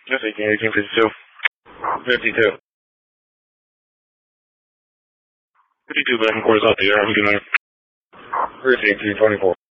Yes, 18, 52. 52 back and forth out the air. I'm good night. 13, 324.